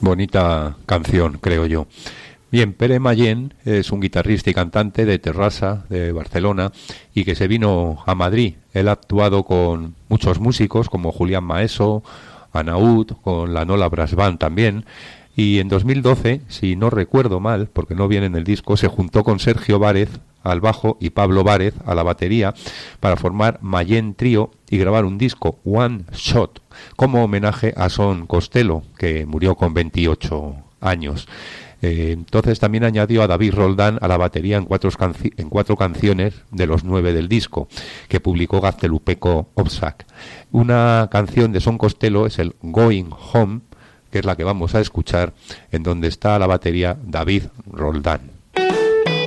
Bonita canción, creo yo. Bien, Pere Mayén es un guitarrista y cantante de Terrassa, de Barcelona, y que se vino a Madrid. Él ha actuado con muchos músicos, como Julián Maeso, Anaúd, con la Nola Brass Band también. Y en 2012, si no recuerdo mal, porque no viene en el disco, se juntó con Sergio Várez al bajo y Pablo Várez a la batería para formar Mayén Trío y grabar un disco, One Shot, como homenaje a Son Costello, que murió con 28 años. Entonces también añadió a David Roldán a la batería en cuatro canciones de los 9 del disco, que publicó Gaztelupeco Obsac. Una canción de Son Costello es el Going Home, que es la que vamos a escuchar, en donde está a la batería David Roldán.